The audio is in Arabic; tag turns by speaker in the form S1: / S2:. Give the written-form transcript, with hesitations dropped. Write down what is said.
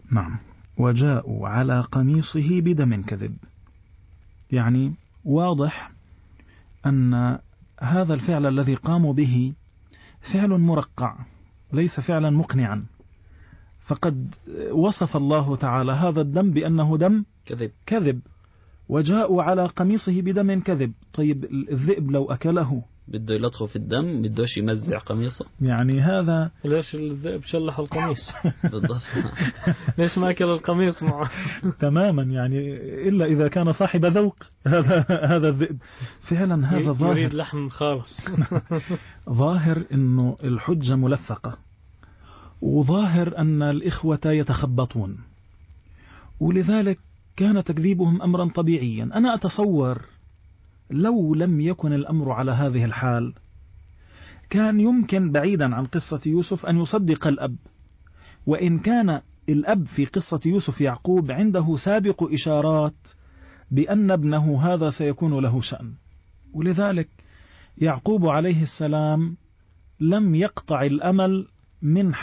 S1: نعم. وجاءوا على قميصه بدم كذب، يعني واضح أن هذا الفعل الذي قاموا به فعل مرقع ليس فعلا مقنعا، فقد وصف الله تعالى هذا الدم بأنه دم كذب. وجاءوا على قميصه بدم كذب. طيب الذئب لو أكله
S2: بده يلطخه في الدم، بدوش يمزع قميصه،
S1: يعني هذا
S3: ليش الذئب شلح القميص؟
S2: بالضبط.
S3: ليش ما أكل القميص معه؟
S1: تماما، يعني إلا إذا كان صاحب ذوق هذا الذئب فعلا. هذا ظاهر،
S3: يريد لحم خالص.
S1: ظاهر أنه الحجة ملفقة، وظاهر أن الإخوة يتخبطون، ولذلك كان تكذيبهم أمرا طبيعيا. أنا أتصور لو لم يكن الأمر على هذه الحال كان يمكن بعيدا عن قصة يوسف أن يصدق الأب، وإن كان الأب في قصة يوسف يعقوب عنده سابق إشارات بأن ابنه هذا سيكون له شأن، ولذلك يعقوب عليه السلام لم يقطع الأمل من